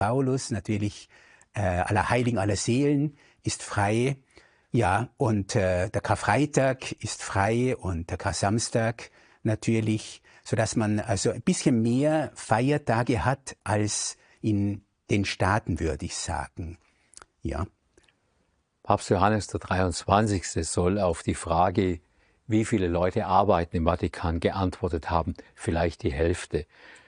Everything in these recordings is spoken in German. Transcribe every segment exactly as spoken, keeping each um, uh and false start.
Paulus, natürlich äh, aller Heiligen, aller Seelen ist frei. Ja, und äh, der Karfreitag ist frei und der Kar-Samstag natürlich, sodass man also ein bisschen mehr Feiertage hat als in den Staaten, würde ich sagen. Ja. Papst Johannes der dreiundzwanzigste soll auf die Frage, wie viele Leute arbeiten im Vatikan, geantwortet haben, vielleicht die Hälfte.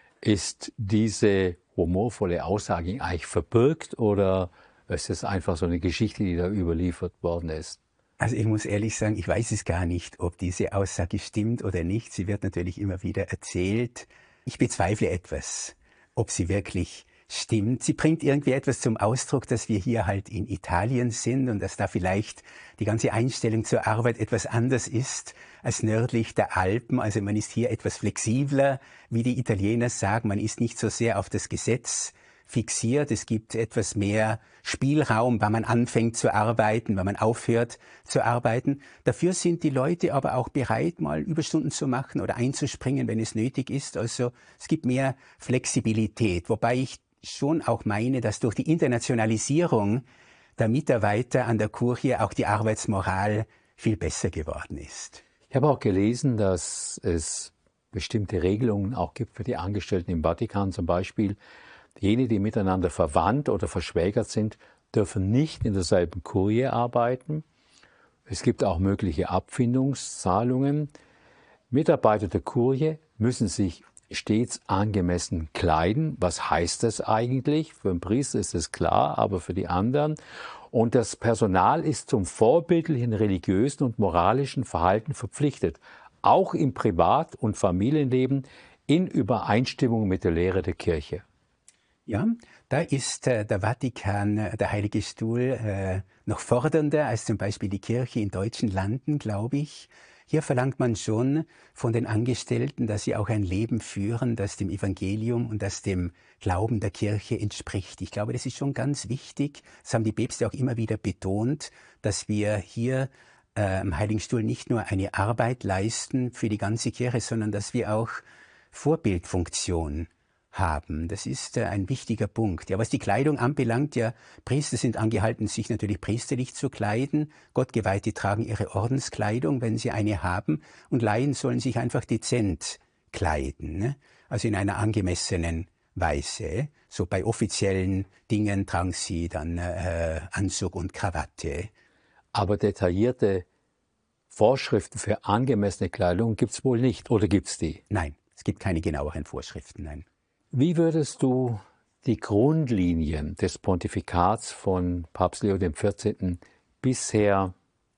Ist diese humorvolle Aussage eigentlich verbürgt oder ist es einfach so eine Geschichte, die da überliefert worden ist? Also ich muss ehrlich sagen, ich weiß es gar nicht, ob diese Aussage stimmt oder nicht. Sie wird natürlich immer wieder erzählt. Ich bezweifle etwas, ob sie wirklich stimmt. Sie bringt irgendwie etwas zum Ausdruck, dass wir hier halt in Italien sind und dass da vielleicht die ganze Einstellung zur Arbeit etwas anders ist als nördlich der Alpen. Also man ist hier etwas flexibler, wie die Italiener sagen. Man ist nicht so sehr auf das Gesetz fixiert. Es gibt etwas mehr Spielraum, wann man anfängt zu arbeiten, wann man aufhört zu arbeiten. Dafür sind die Leute aber auch bereit, mal Überstunden zu machen oder einzuspringen, wenn es nötig ist. Also es gibt mehr Flexibilität, wobei ich schon auch meine, dass durch die Internationalisierung der Mitarbeiter an der Kurie auch die Arbeitsmoral viel besser geworden ist. Ich habe auch gelesen, dass es bestimmte Regelungen auch gibt für die Angestellten im Vatikan. Zum Beispiel, jene, die miteinander verwandt oder verschwägert sind, dürfen nicht in derselben Kurie arbeiten. Es gibt auch mögliche Abfindungszahlungen. Mitarbeiter der Kurie müssen sich stets angemessen kleiden. Was heißt das eigentlich? Für einen Priester ist es klar, aber für die anderen. Und das Personal ist zum vorbildlichen religiösen und moralischen Verhalten verpflichtet, auch im Privat- und Familienleben in Übereinstimmung mit der Lehre der Kirche. Ja, da ist äh, der Vatikan, äh, der Heilige Stuhl, äh, noch fordernder als zum Beispiel die Kirche in deutschen Landen, glaube ich. Hier verlangt man schon von den Angestellten, dass sie auch ein Leben führen, das dem Evangelium und das dem Glauben der Kirche entspricht. Ich glaube, das ist schon ganz wichtig. Das haben die Päpste auch immer wieder betont, dass wir hier äh, am Heiligen Stuhl nicht nur eine Arbeit leisten für die ganze Kirche, sondern dass wir auch Vorbildfunktion haben. Das ist äh, ein wichtiger Punkt. Ja, was die Kleidung anbelangt, ja, Priester sind angehalten, sich natürlich priesterlich zu kleiden. Gottgeweihte tragen ihre Ordenskleidung, wenn sie eine haben. Und Laien sollen sich einfach dezent kleiden, ne? Also in einer angemessenen Weise. So bei offiziellen Dingen tragen sie dann äh, Anzug und Krawatte. Aber detaillierte Vorschriften für angemessene Kleidung gibt es wohl nicht, oder gibt es die? Nein, es gibt keine genaueren Vorschriften, nein. Wie würdest du die Grundlinien des Pontifikats von Papst Leo der vierzehnte. bisher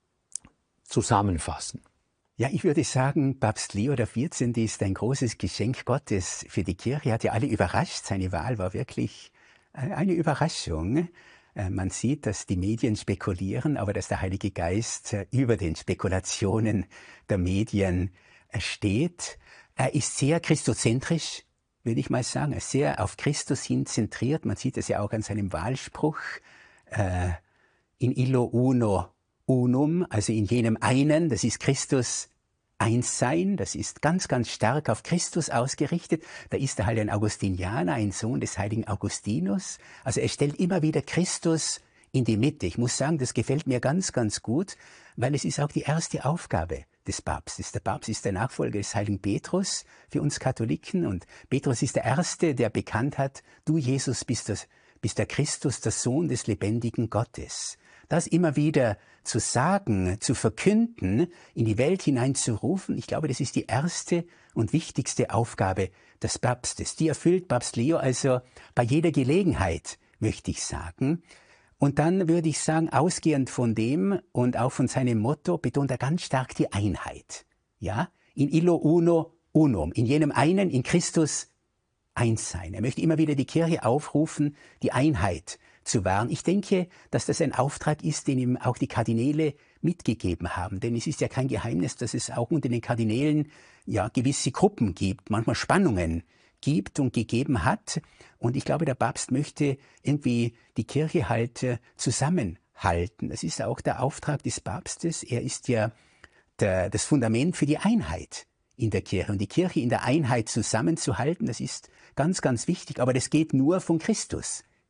zusammenfassen? Ja, ich würde sagen, Papst Leo der vierzehnte. ist ein großes Geschenk Gottes für die Kirche. Hat ja alle überrascht. Seine Wahl war wirklich eine Überraschung. Man sieht, dass die Medien spekulieren, aber dass der Heilige Geist über den Spekulationen der Medien steht. Er ist sehr christozentrisch, würde ich mal sagen, er ist sehr auf Christus hin zentriert. Man sieht es ja auch an seinem Wahlspruch, äh, in illo uno unum, also in jenem einen, das ist Christus, eins sein, das ist ganz, ganz stark auf Christus ausgerichtet. Da ist er halt ein Augustinianer, ein Sohn des heiligen Augustinus. Also er stellt immer wieder Christus in die Mitte. Ich muss sagen, das gefällt mir ganz, ganz gut, weil es ist auch die erste Aufgabe des Papstes. Der Papst ist der Nachfolger des heiligen Petrus für uns Katholiken und Petrus ist der Erste, der bekannt hat, du Jesus bist, das, bist der Christus, der Sohn des lebendigen Gottes. Das immer wieder zu sagen, zu verkünden, in die Welt hineinzurufen, ich glaube, das ist die erste und wichtigste Aufgabe des Papstes. Die erfüllt Papst Leo also bei jeder Gelegenheit, möchte ich sagen. Und dann würde ich sagen, ausgehend von dem und auch von seinem Motto betont er ganz stark die Einheit. Ja, in illo uno unum, in jenem einen, in Christus eins sein. Er möchte immer wieder die Kirche aufrufen, die Einheit zu wahren. Ich denke, dass das ein Auftrag ist, den ihm auch die Kardinäle mitgegeben haben. Denn es ist ja kein Geheimnis, dass es auch unter den Kardinälen ja gewisse Gruppen gibt, manchmal Spannungen gibt und gegeben hat. Und ich glaube, der Papst möchte irgendwie die Kirche halt äh, zusammenhalten. Das ist auch der Auftrag des Papstes. Er ist ja der, das Fundament für die Einheit in der Kirche. Und die Kirche in der Einheit zusammenzuhalten, das ist ganz, ganz wichtig. Aber das geht nur von Christus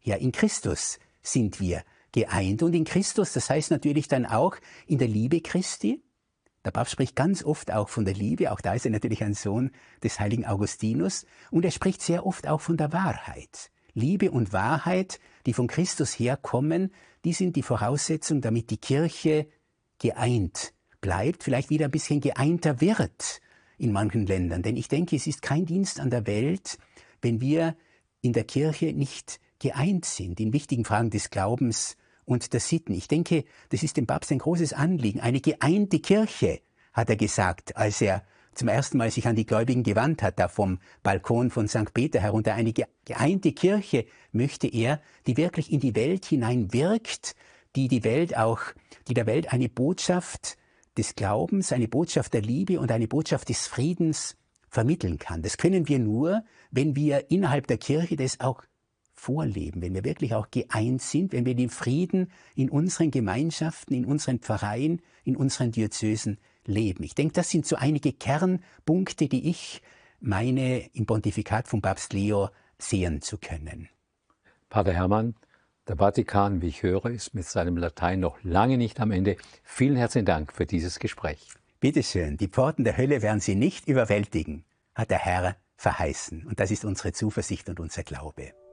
Ja, in Christus sind wir geeint. Und in Christus, das heißt natürlich dann auch in der Liebe Christi. Der Papst spricht ganz oft auch von der Liebe, auch da ist er natürlich ein Sohn des heiligen Augustinus. Und er spricht sehr oft auch von der Wahrheit. Liebe und Wahrheit, die von Christus herkommen, die sind die Voraussetzung, damit die Kirche geeint bleibt, vielleicht wieder ein bisschen geeinter wird in manchen Ländern. Denn ich denke, es ist kein Dienst an der Welt, wenn wir in der Kirche nicht geeint sind, in wichtigen Fragen des Glaubens und der Sitten. Ich denke, das ist dem Papst ein großes Anliegen. Eine geeinte Kirche, hat er gesagt, als er zum ersten Mal sich an die Gläubigen gewandt hat, da vom Balkon von Sankt Peter herunter. Eine geeinte Kirche möchte er, die wirklich in die Welt hinein wirkt, die die Welt auch, die der Welt eine Botschaft des Glaubens, eine Botschaft der Liebe und eine Botschaft des Friedens vermitteln kann. Das können wir nur, wenn wir innerhalb der Kirche das auch vorleben, wenn wir wirklich auch geeint sind, wenn wir den Frieden in unseren Gemeinschaften, in unseren Pfarreien, in unseren Diözesen leben. Ich denke, das sind so einige Kernpunkte, die ich meine, im Pontifikat von Papst Leo sehen zu können. Pater Hermann, der Vatikan, wie ich höre, ist mit seinem Latein noch lange nicht am Ende. Vielen herzlichen Dank für dieses Gespräch. Bitte schön, die Pforten der Hölle werden Sie nicht überwältigen, hat der Herr verheißen. Und das ist unsere Zuversicht und unser Glaube.